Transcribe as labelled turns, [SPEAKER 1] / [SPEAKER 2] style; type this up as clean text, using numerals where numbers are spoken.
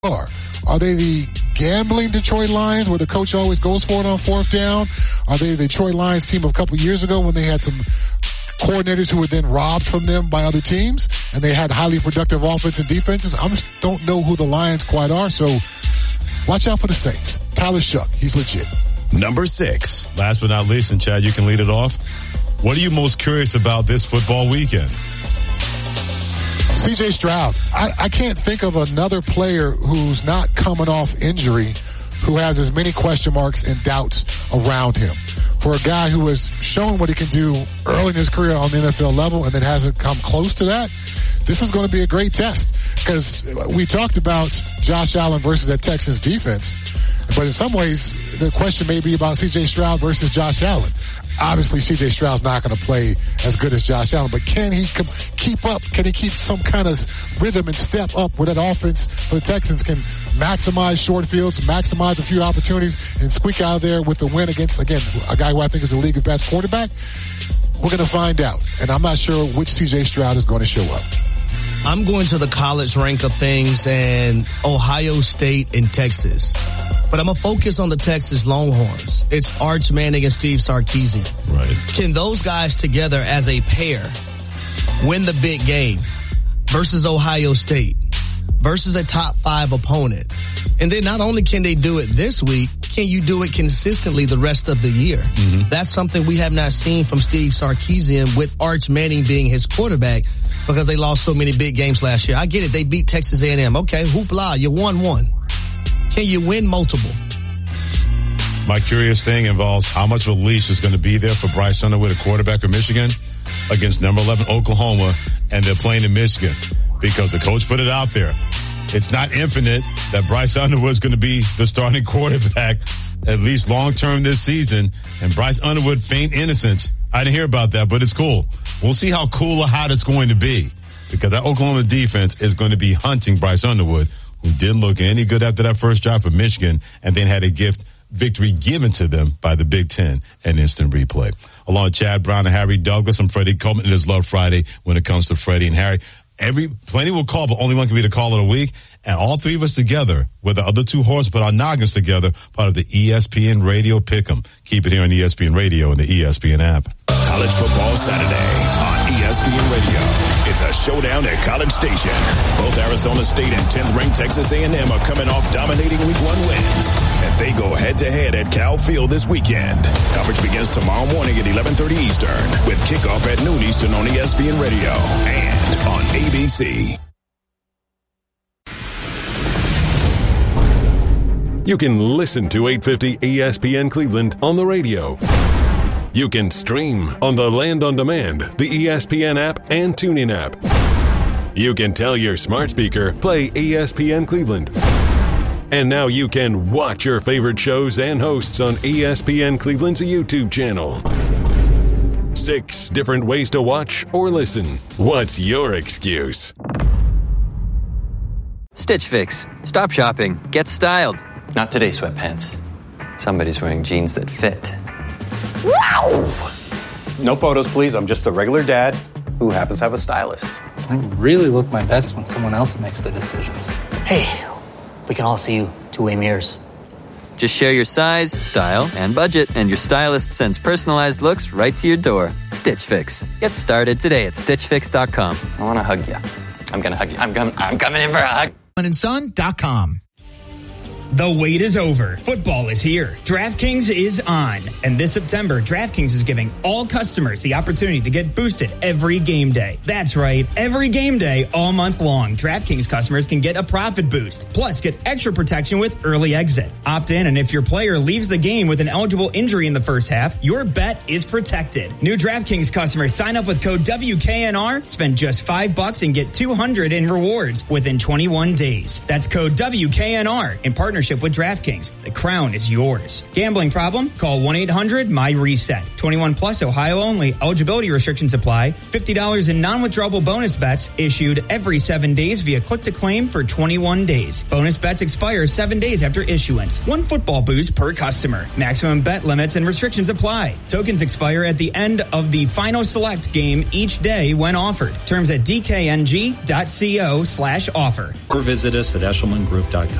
[SPEAKER 1] Are they the gambling Detroit Lions where the coach always goes for it on fourth down? Are they the Detroit Lions team of a couple years ago when they had some coordinators who were then robbed from them by other teams and they had highly productive offense and defenses? I just don't know who the Lions quite are, so watch out for the Saints. Tyler Shuck, he's legit.
[SPEAKER 2] Number 6.
[SPEAKER 3] Last but not least, and Chad, you can lead it off. What are you most curious about this football weekend?
[SPEAKER 1] C.J. Stroud. I can't think of another player who's not coming off injury who has as many question marks and doubts around him. For a guy who has shown what he can do early in his career on the NFL level and then hasn't come close to that, this is going to be a great test. Because we talked about Josh Allen versus that Texans defense, but in some ways, the question may be about C.J. Stroud versus Josh Allen. Obviously, C.J. Stroud's not going to play as good as Josh Allen, but can he keep up? Can he keep some kind of rhythm and step up where that offense for the Texans can maximize short fields, maximize a few opportunities, and squeak out of there with the win against, again, a guy who I think is the league's best quarterback? We're going to find out, and I'm not sure which C.J. Stroud is going to show up.
[SPEAKER 4] I'm going to the college rank of things and Ohio State and Texas. But I'm going to focus on the Texas Longhorns. It's Arch Manning and Steve Sarkisian.
[SPEAKER 3] Right.
[SPEAKER 4] Can those guys together as a pair win the big game versus Ohio State, versus a top 5 opponent? And then not only can they do it this week, can you do it consistently the rest of the year? Mm-hmm. That's something we have not seen from Steve Sarkisian with Arch Manning being his quarterback because they lost so many big games last year. I get it. They beat Texas A&M. Okay, hoopla, you won one. Can you win multiple?
[SPEAKER 3] My curious thing involves how much of a leash is going to be there for Bryce Underwood, a quarterback of Michigan, against number 11 Oklahoma, and they're playing in Michigan because the coach put it out there. It's not infinite that Bryce Underwood is going to be the starting quarterback at least long-term this season, and Bryce Underwood feigned innocence. I didn't hear about that, but it's cool. We'll see how cool or hot it's going to be because that Oklahoma defense is going to be hunting Bryce Underwood, who didn't look any good after that first drive for Michigan and then had a victory given to them by the Big Ten and instant replay. Along with Chad Brown and Harry Douglas, I'm Freddie Coleman. It is Love Friday when it comes to Freddie and Harry. Plenty will call, but only one can be the call of the week. And all three of us together, with the other two horses, but our noggins together, part of the ESPN Radio Pick'em. Keep it here on ESPN Radio and the ESPN app.
[SPEAKER 2] College Football Saturday on ESPN Radio. It's a showdown at College Station. Both Arizona State and 10th ranked Texas A&M are coming off dominating Week 1 wins. And they go head-to-head at Cal Field this weekend. Coverage begins tomorrow morning at 11:30 Eastern with kickoff at noon Eastern on ESPN Radio and on ABC.
[SPEAKER 5] You can listen to 850 ESPN Cleveland on the radio. You can stream on the Land on Demand, the ESPN app, and TuneIn app. You can tell your smart speaker, play ESPN Cleveland. And now you can watch your favorite shows and hosts on ESPN Cleveland's YouTube channel. 6 different ways to watch or listen. What's your excuse?
[SPEAKER 6] Stitch Fix. Stop shopping. Get styled.
[SPEAKER 7] Not today, sweatpants. Somebody's wearing jeans that fit.
[SPEAKER 8] Wow! No photos, please. I'm just a regular dad who happens to have a stylist.
[SPEAKER 9] I really look my best when someone else makes the decisions.
[SPEAKER 10] Hey, we can all see you two-way mirrors.
[SPEAKER 6] Just share your size, style, and budget, and your stylist sends personalized looks right to your door. Stitch Fix. Get started today at StitchFix.com.
[SPEAKER 7] I want to hug you. I'm going to hug you. I'm coming in for a hug.
[SPEAKER 11] Son.com. The wait is over. Football is here. DraftKings is on. And this September, DraftKings is giving all customers the opportunity to get boosted every game day. That's right. Every game day, all month long, DraftKings customers can get a profit boost. Plus, get extra protection with early exit. Opt in, and if your player leaves the game with an eligible injury in the first half, your bet is protected. New DraftKings customers sign up with code WKNR, spend just $5 and get $200 in rewards within 21 days. That's code WKNR in partnership partnership with DraftKings. The crown is yours. Gambling problem? Call 1-800-MY-RESET. 21 plus, Ohio only. Eligibility restrictions apply. $50 in non-withdrawable bonus bets issued every 7 days via click-to-claim for 21 days. Bonus bets expire 7 days after issuance. 1 football boost per customer. Maximum bet limits and restrictions apply. Tokens expire at the end of the final select game each day when offered. Terms at dkng.co/offer.
[SPEAKER 12] Or visit us at eshelmangroup.com.